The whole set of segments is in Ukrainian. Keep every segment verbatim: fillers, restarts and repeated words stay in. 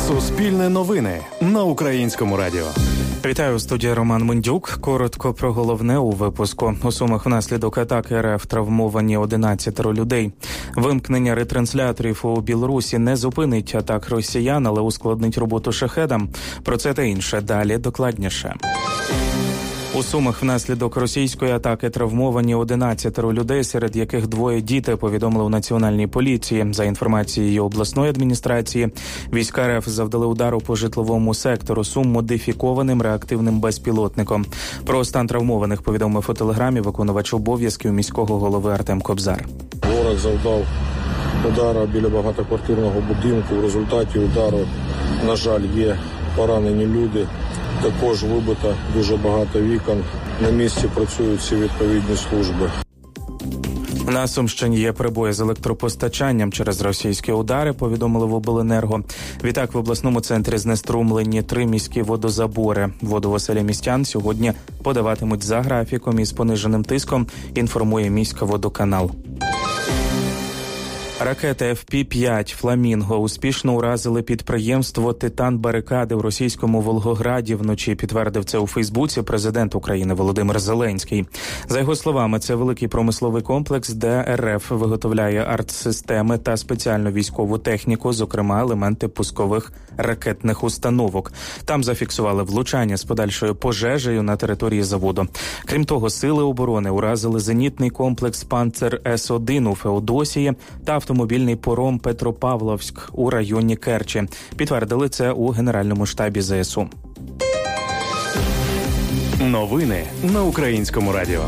Суспільне новини на Українському радіо. Вітаю, студія Роман Мендюк. Коротко про головне у випуску. У Сумах внаслідок атаки РФ травмовані одинадцятеро людей. Вимкнення ретрансляторів у Білорусі не зупинить атак росіян, але ускладнить роботу шахедам. Про це та інше далі докладніше. У Сумах внаслідок російської атаки травмовані одинадцятеро людей, серед яких двоє діти, повідомили у Національній поліції. За інформацією обласної адміністрації, війська РФ завдали удару по житловому сектору Сум модифікованим реактивним безпілотником. Про стан травмованих повідомив у телеграмі виконувач обов'язків міського голови Артем Кобзар. Ворог завдав удара біля багатоквартирного будинку. В результаті удару, на жаль, є поранені люди. Також вибито дуже багато вікон. На місці працюють всі відповідні служби. На Сумщині є перебої з електропостачанням через російські удари, повідомили в обленерго. Відтак в обласному центрі знеструмлені три міські водозабори. Воду в оселі містян сьогодні подаватимуть за графіком із пониженим тиском, інформує міськводоканал. Ракети еф пі п'ять «Фламінго» успішно уразили підприємство «Титан-Барикади» у російському Волгограді вночі, підтвердив це у Фейсбуці президент України Володимир Зеленський. За його словами, це великий промисловий комплекс, де РФ виготовляє артсистеми та спеціальну військову техніку, зокрема елементи пускових ракетних установок. Там зафіксували влучання з подальшою пожежею на території заводу. Крім того, сили оборони уразили зенітний комплекс «Панцер С один» у Феодосії та автомобільний паром Петропавловськ у районі Керчі. Підтвердили це у Генеральному штабі зе ес у. Новини на Українському радіо.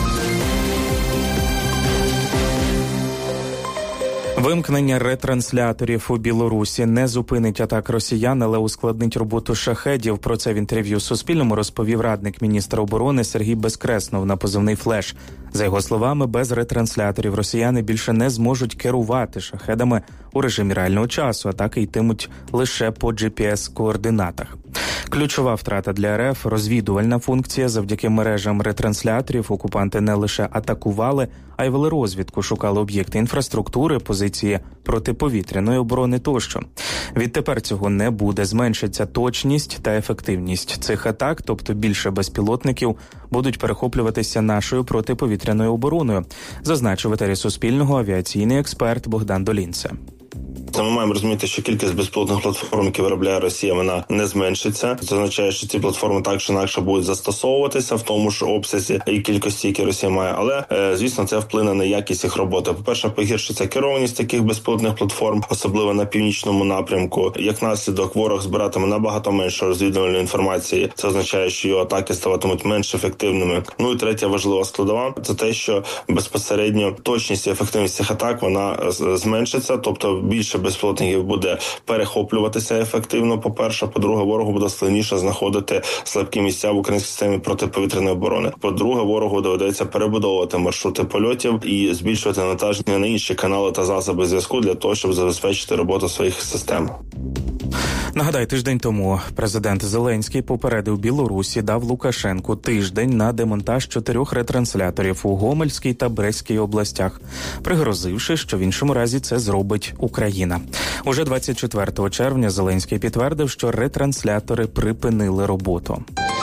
Вимкнення ретрансляторів у Білорусі не зупинить атак росіян, але ускладнить роботу шахедів. Про це в інтерв'ю Суспільному розповів радник міністра оборони Сергій Безкреснов на позивний «Флеш». За його словами, без ретрансляторів росіяни більше не зможуть керувати шахедами у режимі реального часу. Атаки йтимуть лише по джі пі ес-координатах. Ключова втрата для РФ – розвідувальна функція. Завдяки мережам ретрансляторів окупанти не лише атакували, а й вели розвідку, шукали об'єкти інфраструктури, позиції протиповітряної оборони тощо. Відтепер цього не буде. Зменшиться точність та ефективність цих атак, тобто більше безпілотників будуть перехоплюватися нашою протиповітряною обороною, зазначив в етері Суспільного авіаційний експерт Богдан Долінце. Ми маємо розуміти, що кількість безпілотних платформ, які виробляє Росія, вона не зменшиться. Це означає, що ці платформи так чи інакше будуть застосовуватися в тому ж обсязі і кількості, які Росія має. Але, звісно, це вплине на якість їх роботи. По-перше, погіршиться керованість таких безпілотних платформ, особливо на північному напрямку. Як наслідок, ворог збиратиме набагато менше розвідувальної інформації. Це означає, що його атаки ставатимуть менш ефективними. Ну і третя важлива складова – це те, що безпосередньо точність і ефективність цих атак, вона зменшиться, тобто більше безпілотників буде перехоплюватися ефективно, по-перше. По-друге, ворогу буде складніше знаходити слабкі місця в українській системі протиповітряної оборони. По-друге, ворогу доведеться перебудовувати маршрути польотів і збільшувати навантаження на інші канали та засоби зв'язку для того, щоб забезпечити роботу своїх систем. Нагадай, тиждень тому президент Зеленський попередив Білорусі, дав Лукашенку тиждень на демонтаж чотирьох ретрансляторів у Гомельській та Брестській областях, пригрозивши, що в іншому разі це зробить Україна. Уже двадцять четвертого червня Зеленський підтвердив, що ретранслятори припинили роботу.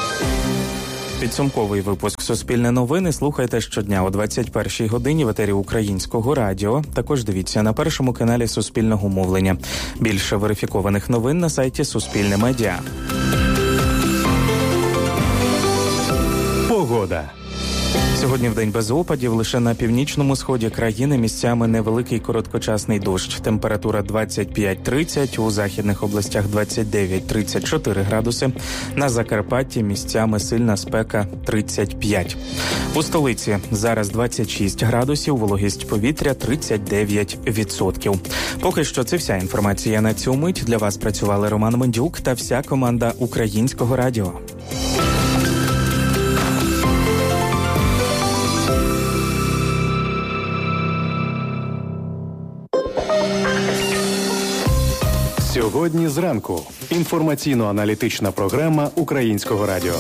Підсумковий випуск «Суспільне новини» слухайте щодня о двадцять першій годині в етері Українського радіо. Також дивіться на першому каналі Суспільного мовлення. Більше верифікованих новин на сайті Суспільне Медіа. Погода. Сьогодні в день без опадів, лише на північному сході країни місцями невеликий короткочасний дощ. Температура двадцять п'ять тридцять, у західних областях двадцять дев'ять тридцять чотири градуси. На Закарпатті місцями сильна спека тридцять п'ять. У столиці зараз двадцять шість градусів, вологість повітря тридцять дев'ять відсотків. Поки що це вся інформація на цю мить. Для вас працювали Роман Мендюк та вся команда Українського радіо. Сьогодні зранку. Інформаційно-аналітична програма Українського радіо.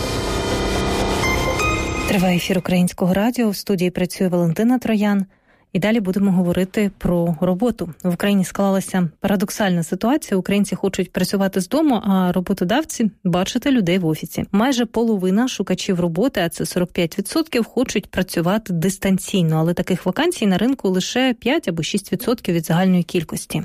Триває ефір Українського радіо. В студії працює Валентина Троян. І далі будемо говорити про роботу. В Україні склалася парадоксальна ситуація. Українці хочуть працювати з дому, а роботодавці – бачити людей в офісі. Майже половина шукачів роботи, а це сорок п'ять відсотків, хочуть працювати дистанційно. Але таких вакансій на ринку лише п'ять або шість відсотків від загальної кількості.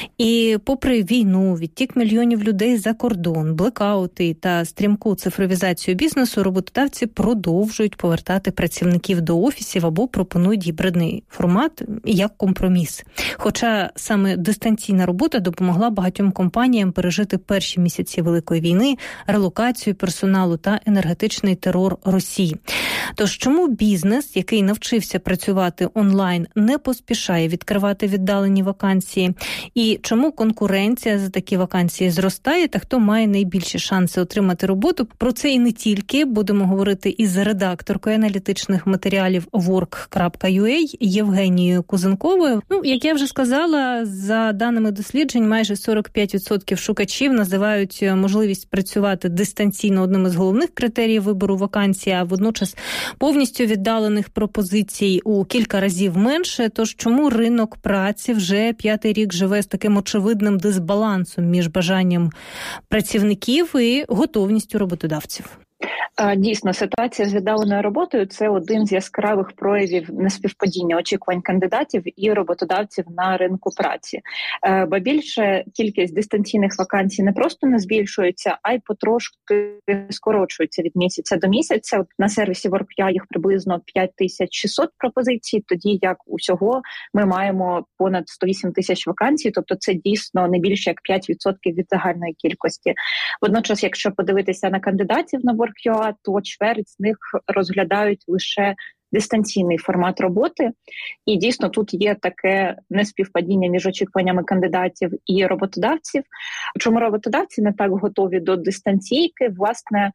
І попри війну, відтік мільйонів людей за кордон, блекаути та стрімку цифровізацію бізнесу, роботодавці продовжують повертати працівників до офісів або пропонують гібридний формат як компроміс. Хоча саме дистанційна робота допомогла багатьом компаніям пережити перші місяці Великої війни, релокацію персоналу та енергетичний терор Росії. Тож чому бізнес, який навчився працювати онлайн, не поспішає відкривати віддалені вакансії? І чому конкуренція за такі вакансії зростає та хто має найбільші шанси отримати роботу? Про це і не тільки. Будемо говорити із редакторкою аналітичних матеріалів work крапка ю а Євгенією Кузенковою. Ну, як я вже сказала, за даними досліджень, майже сорок п'ять відсотків шукачів називають можливість працювати дистанційно одним із головних критеріїв вибору вакансії, а водночас повністю віддалених пропозицій у кілька разів менше. Тож чому ринок праці вже п'ятий рік живе з таким очевидним дисбалансом між бажанням працівників і готовністю роботодавців? Дійсно, ситуація з віддаленою роботою – це один з яскравих проявів неспівпадіння очікувань кандидатів і роботодавців на ринку праці. Ба більше, кількість дистанційних вакансій не просто не збільшується, а й потрошки скорочується від місяця до місяця. На сервісі WorkUA їх приблизно п'ять тисяч шістсот пропозицій, тоді як усього ми маємо понад сто вісім тисяч вакансій, тобто це дійсно не більше як п'ять відсотків від загальної кількості. Водночас, якщо подивитися на кандидатів на WorkUA, то чверть з них розглядають лише дистанційний формат роботи. І дійсно тут є таке неспівпадіння між очікуваннями кандидатів і роботодавців. Чому роботодавці не так готові до дистанційки? Власне,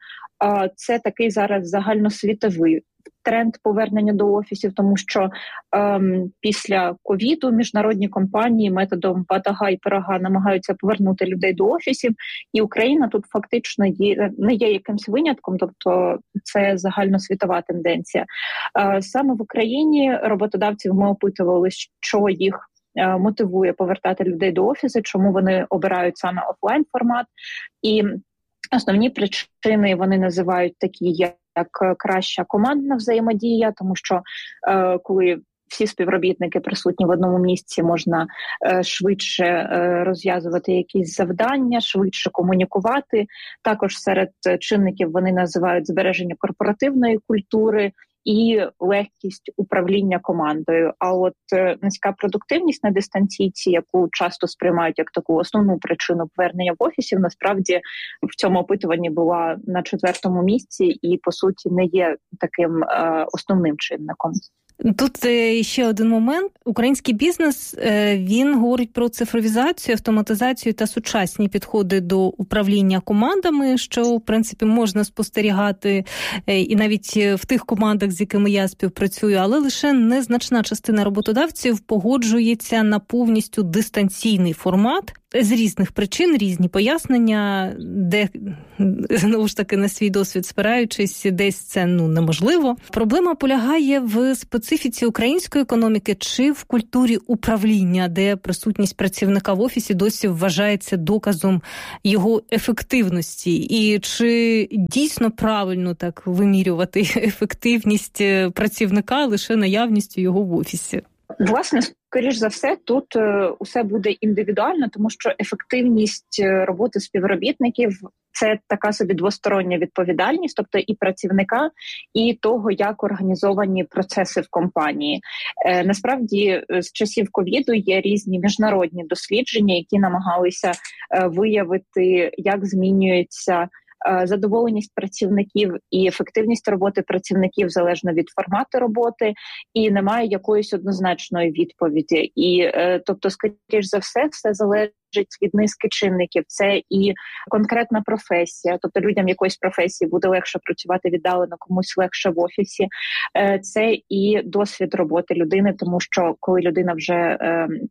це такий зараз загальносвітовий тренд повернення до офісів, тому що ем, після ковіду міжнародні компанії методом батога і пирога намагаються повернути людей до офісів, і Україна тут фактично є, не є якимсь винятком, тобто це загальносвітова тенденція. Е, саме в Україні роботодавців ми опитували, що їх е, мотивує повертати людей до офісу, чому вони обирають саме офлайн формат, і основні причини вони називають такі, як як краща командна взаємодія, тому що е, коли всі співробітники присутні в одному місці, можна е, швидше е, розв'язувати якісь завдання, швидше комунікувати. Також серед чинників вони називають збереження корпоративної культури і легкість управління командою. А от е, низька продуктивність на дистанційці, яку часто сприймають як таку основну причину повернення в офісів, насправді в цьому опитуванні була на четвертому місці і, по суті, не є таким е, основним чинником. Тут ще один момент. Український бізнес, він говорить про цифровізацію, автоматизацію та сучасні підходи до управління командами, що, в принципі, можна спостерігати і навіть в тих командах, з якими я співпрацюю, але лише незначна частина роботодавців погоджується на повністю дистанційний формат. З різних причин, різні пояснення, де, знову ж таки, на свій досвід спираючись, десь це ну неможливо. Проблема полягає в специфіці української економіки чи в культурі управління, де присутність працівника в офісі досі вважається доказом його ефективності. І чи дійсно правильно так вимірювати ефективність працівника лише наявністю його в офісі? Власне, скоріш за все, тут е, усе буде індивідуально, тому що ефективність роботи співробітників – це така собі двостороння відповідальність, тобто і працівника, і того, як організовані процеси в компанії. Е, насправді, з часів ковіду є різні міжнародні дослідження, які намагалися е, виявити, як змінюється задоволеність працівників і ефективність роботи працівників залежно від формату роботи, і немає якоїсь однозначної відповіді. І, е, тобто, скоріш за все, все залежить від низки чинників. Це і конкретна професія, тобто людям якоїсь професії буде легше працювати віддалено, комусь легше в офісі. Е, це і досвід роботи людини, тому що коли людина вже е,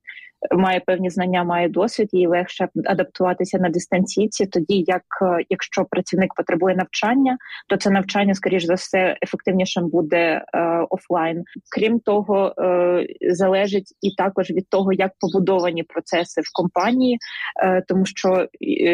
має певні знання, має досвід, їй легше адаптуватися на дистанційці. Тоді, як якщо працівник потребує навчання, то це навчання, скоріш за все, ефективнішим буде е, офлайн. Крім того, е, залежить і також від того, як побудовані процеси в компанії, е, тому що е,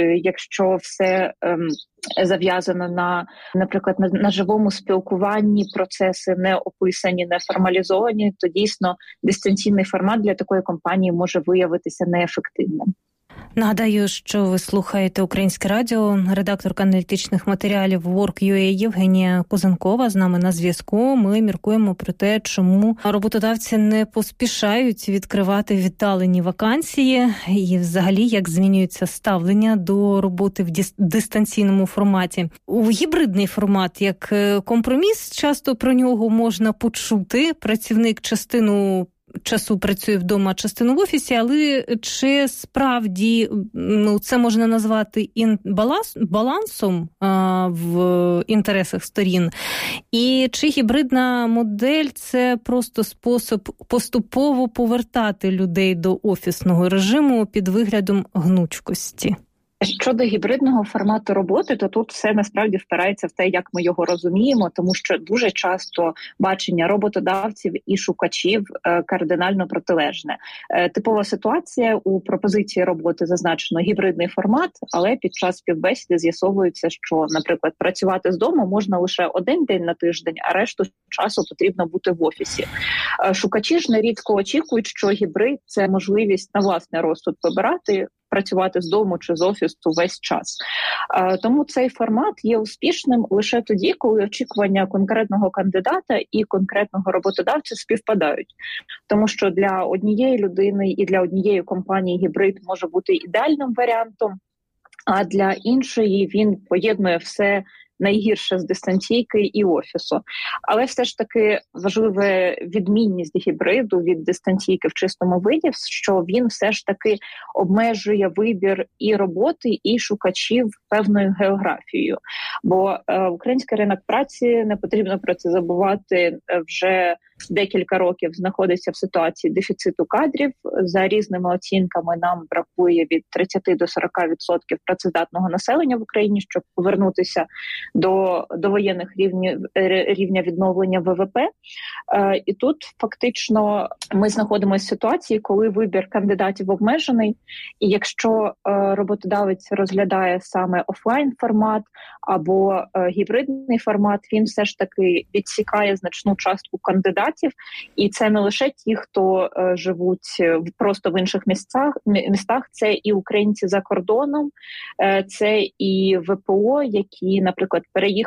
якщо все е, зав'язано на, наприклад, на, на живому спілкуванні, процеси не описані, не формалізовані, то дійсно дистанційний формат для такої компанії може виявитися неефективним. Нагадаю, що ви слухаєте Українське радіо. Редакторка аналітичних матеріалів Work.ua Євгенія Козенкова з нами на зв'язку. Ми міркуємо про те, чому роботодавці не поспішають відкривати віддалені вакансії і взагалі як змінюється ставлення до роботи в дистанційному форматі. У гібридний формат як компроміс, часто про нього можна почути. Працівник частину часу працює вдома, частину в офісі, але чи справді ну, це можна назвати ін, баланс, балансом а, в інтересах сторін? І чи гібридна модель – це просто спосіб поступово повертати людей до офісного режиму під виглядом гнучкості? Щодо гібридного формату роботи, то тут все насправді впирається в те, як ми його розуміємо, тому що дуже часто бачення роботодавців і шукачів кардинально протилежне. Типова ситуація у пропозиції роботи зазначено гібридний формат, але під час співбесіди з'ясовується, що, наприклад, працювати з дому можна лише один день на тиждень, а решту часу потрібно бути в офісі. Шукачі ж нерідко очікують, що гібрид – це можливість на власний розсуд вибирати, працювати з дому чи з офісу весь час. Тому цей формат є успішним лише тоді, коли очікування конкретного кандидата і конкретного роботодавця співпадають. Тому що для однієї людини і для однієї компанії гібрид може бути ідеальним варіантом, а для іншої він поєднує все найгірше з дистанційки і офісу. Але все ж таки важлива відмінність гібриду від дистанційки в чистому виді, що він все ж таки обмежує вибір і роботи, і шукачів певною географією. Бо е, український ринок праці, не потрібно про це забувати, вже декілька років знаходиться в ситуації дефіциту кадрів. За різними оцінками нам бракує від тридцять до сорок відсотків працездатного населення в Україні, щоб повернутися до довоєнних рівнів, рівня відновлення ВВП. Е, і тут фактично ми знаходимося в ситуації, коли вибір кандидатів обмежений, і якщо е, роботодавець розглядає саме офлайн-формат або е, гібридний формат, він все ж таки відсікає значну частку кандидатів. І це не лише ті, хто е, живуть просто в інших місцях, містах, це і українці за кордоном, е, це і ВПО, які, наприклад, переїхали